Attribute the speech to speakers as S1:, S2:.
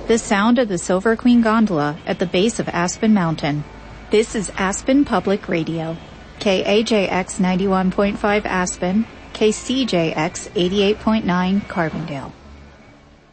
S1: the sound of the Silver Queen Gondola at the base of Aspen Mountain. This is Aspen Public Radio, KAJX 91.5 Aspen, KCJX 88.9 Carbondale.